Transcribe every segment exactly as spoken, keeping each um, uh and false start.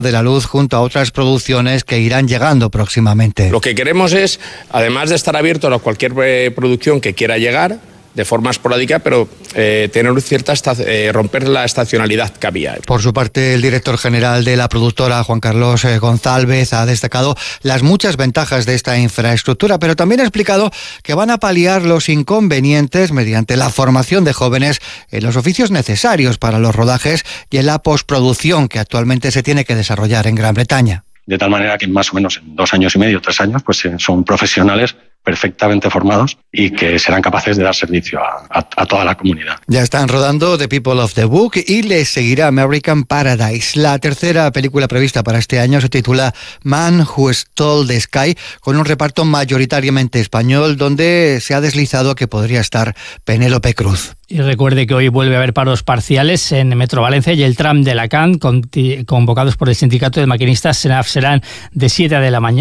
de la luz junto a otras producciones que irán llegando próximamente. Lo que queremos es, además de estar abiertos a cualquier eh, producción que quiera llegar, de forma esporádica, pero eh, tener cierta esta, eh, romper la estacionalidad que había. Por su parte, el director general de la productora, Juan Carlos eh, González, ha destacado las muchas ventajas de esta infraestructura, pero también ha explicado que van a paliar los inconvenientes mediante la formación de jóvenes en los oficios necesarios para los rodajes y en la postproducción que actualmente se tiene que desarrollar en Gran Bretaña. De tal manera que más o menos en dos años y medio, tres años, pues son profesionales perfectamente formados y que serán capaces de dar servicio a, a, a toda la comunidad. Ya están rodando The People of the Book y les seguirá American Paradise. La tercera película prevista para este año se titula Man Who Stole the Sky, con un reparto mayoritariamente español, donde se ha deslizado que podría estar Penélope Cruz. Y recuerde que hoy vuelve a haber paros parciales en Metro Valencia y el tram de Alacant, convocados por el sindicato de maquinistas, serán de siete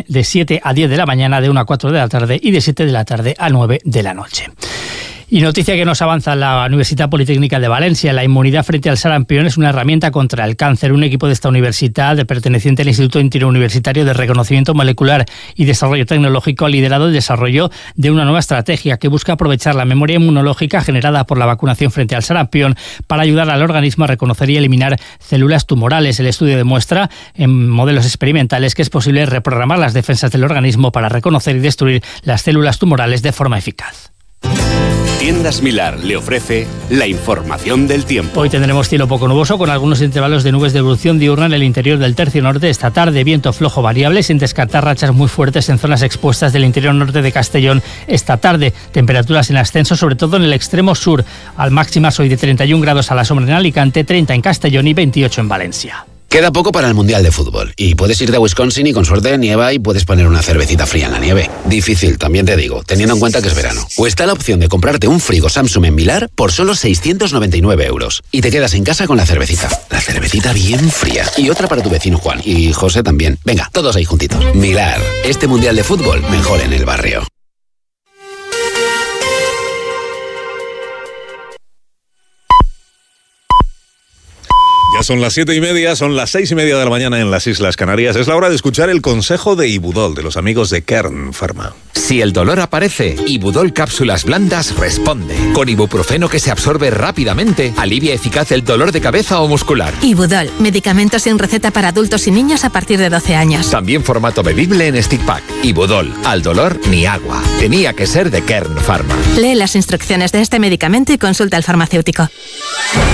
a diez de la mañana, de una a cuatro de la tarde y de siete de la tarde a nueve de la noche. Y noticia que nos avanza la Universidad Politécnica de Valencia. La inmunidad frente al sarampión es una herramienta contra el cáncer. Un equipo de esta universidad, perteneciente al Instituto Interuniversitario de Reconocimiento Molecular y Desarrollo Tecnológico, ha liderado el desarrollo de una nueva estrategia que busca aprovechar la memoria inmunológica generada por la vacunación frente al sarampión para ayudar al organismo a reconocer y eliminar células tumorales. El estudio demuestra en modelos experimentales que es posible reprogramar las defensas del organismo para reconocer y destruir las células tumorales de forma eficaz. Tiendas Milar le ofrece la información del tiempo. Hoy tendremos cielo poco nuboso con algunos intervalos de nubes de evolución diurna en el interior del tercio norte. Esta tarde viento flojo variable sin descartar rachas muy fuertes en zonas expuestas del interior norte de Castellón. Esta tarde temperaturas en ascenso, sobre todo en el extremo sur. Al máximas hoy de treinta y un grados a la sombra en Alicante, treinta en Castellón y veintiocho en Valencia. Queda poco para el Mundial de Fútbol y puedes irte a Wisconsin y con suerte nieva y puedes poner una cervecita fría en la nieve. Difícil, también te digo, teniendo en cuenta que es verano. O está la opción de comprarte un frigo Samsung en Milar por solo seiscientos noventa y nueve euros y te quedas en casa con la cervecita. La cervecita bien fría. Y otra para tu vecino Juan. Y José también. Venga, todos ahí juntitos. Milar, este Mundial de Fútbol mejor en el barrio. Ya son las siete y media, son las seis y media de la mañana en las Islas Canarias. Es la hora de escuchar el consejo de Ibudol, de los amigos de Kern Pharma. Si el dolor aparece, Ibudol Cápsulas Blandas responde. Con ibuprofeno que se absorbe rápidamente, alivia eficaz el dolor de cabeza o muscular. Ibudol, medicamentos sin receta para adultos y niños a partir de doce años. También formato bebible en stick pack. Ibudol, al dolor ni agua. Tenía que ser de Kern Pharma. Lee las instrucciones de este medicamento y consulta al farmacéutico.